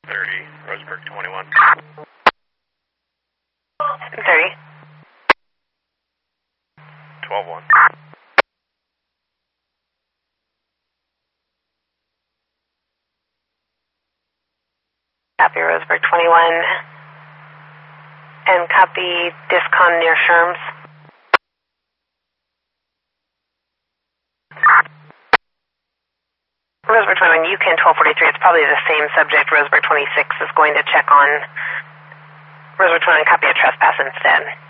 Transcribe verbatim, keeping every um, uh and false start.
thirty, Roseburg twenty-one. thirty. twelve one. Copy Roseburg twenty-one. And copy Discon near Sherms. Roseburg twenty-one, U K twelve forty-three. It's probably the same subject. Roseburg twenty-six is going to check on. Roseburg twenty-one, copy a trespass instead.